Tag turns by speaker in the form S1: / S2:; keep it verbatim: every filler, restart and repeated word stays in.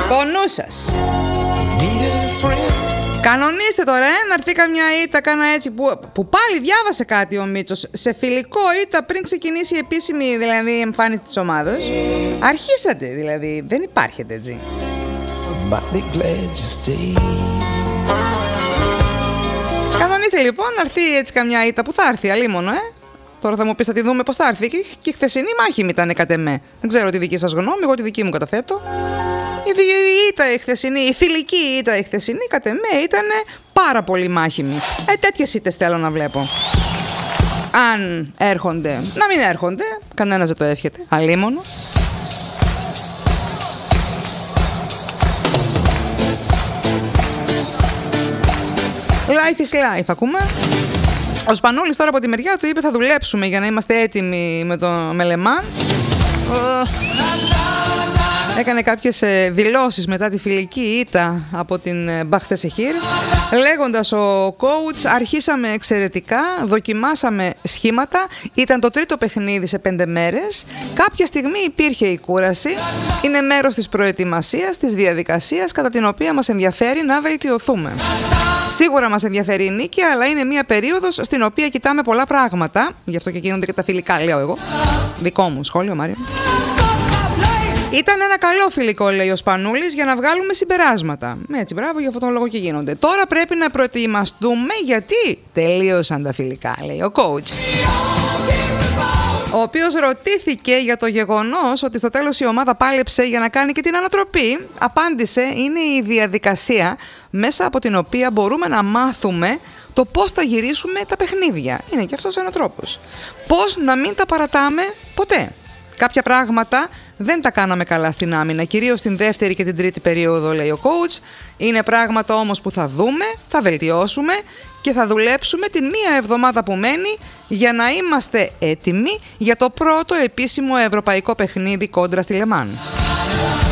S1: Το νου σας. Κανονίστε τώρα, ε, να έρθει καμιά ήττα, κάνα έτσι που, που πάλι διάβασε κάτι ο Μίτσος. Σε φιλικό ήττα πριν ξεκινήσει η επίσημη δηλαδή εμφάνιση της ομάδος. Αρχίσατε δηλαδή, δεν υπάρχετε έτσι. Κανονίστε λοιπόν να έρθει έτσι καμιά ήττα που θα έρθει, αλίμονο, ε. Τώρα θα μου πεις θα τη δούμε πως θα έρθει. Και, και η χθεσινή μάχημη ήταν κατ' εμέ. Δεν ξέρω τη δική σας γνώμη, εγώ τη δική μου καταθέτω. Η, η ήττα η χθεσινή, η φιλική ήττα η χθεσινή κατ' εμέ ήταν πάρα πολύ μάχημη. Ε, τέτοιες ήττες θέλω να βλέπω. Αν έρχονται, να μην έρχονται, κανένας δεν το εύχεται, αλίμονο. Life is life, ακούμε. Ο Σπανούλης τώρα από τη μεριά του είπε θα δουλέψουμε για να είμαστε έτοιμοι με το Μελεμάν. Έκανε κάποιες δηλώσεις μετά τη φιλική ήττα από την Μπαχτεσεχήρ, λέγοντας ο coach αρχίσαμε εξαιρετικά, δοκιμάσαμε σχήματα, ήταν το τρίτο παιχνίδι σε πέντε μέρες, κάποια στιγμή υπήρχε η κούραση, είναι μέρος της προετοιμασίας, της διαδικασίας κατά την οποία μας ενδιαφέρει να βελτιωθούμε. Σίγουρα μας ενδιαφέρει η νίκη, αλλά είναι μια περίοδος στην οποία κοιτάμε πολλά πράγματα, γι' αυτό και γίνονται και τα φιλικά, λέω εγώ. Δικό μου σχόλιο, Μάριο. Ήταν ένα καλό φιλικό, λέει ο Σπανούλης, για να βγάλουμε συμπεράσματα. Έτσι, μπράβο, για αυτόν τον λόγο και γίνονται. Τώρα πρέπει να προετοιμαστούμε γιατί τελείωσαν τα φιλικά, λέει ο coach. Ο οποίος ρωτήθηκε για το γεγονός ότι στο τέλος η ομάδα πάλεψε για να κάνει και την ανατροπή. Απάντησε, είναι η διαδικασία μέσα από την οποία μπορούμε να μάθουμε το πώς θα γυρίσουμε τα παιχνίδια. Είναι και αυτός ένας τρόπος. Πώς να μην τα παρατάμε ποτέ. Κάποια πράγματα δεν τα κάναμε καλά στην άμυνα, κυρίως στην δεύτερη και την τρίτη περίοδο, λέει ο coach. Είναι πράγματα όμως που θα δούμε, θα βελτιώσουμε και θα δουλέψουμε την μία εβδομάδα που μένει για να είμαστε έτοιμοι για το πρώτο επίσημο ευρωπαϊκό παιχνίδι κόντρα στη Λεμάν.